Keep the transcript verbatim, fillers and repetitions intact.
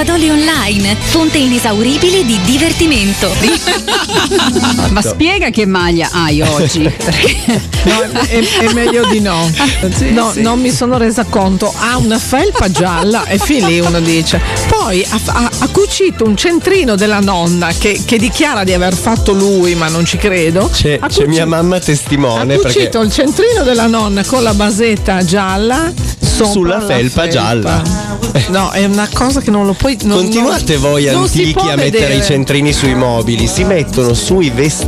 Acquadoli Online, fonte inesauribile di divertimento. Ma spiega che maglia hai oggi? Perché... No, è, è meglio di no. Sì, no sì. Non mi sono resa conto. Ha una felpa gialla e fin lì uno dice. Poi ha, ha, ha cucito un centrino della nonna che, che dichiara di aver fatto lui, ma non ci credo. C'è, Ha c'è cucito- mia mamma testimone Ha perché cucito il centrino della nonna con la basetta gialla sopra Sulla la felpa gialla. No, è una cosa che non lo puoi. Non, continuate non- voi non si antichi può a mettere vedere. i centrini sui mobili, si mettono sui vestiti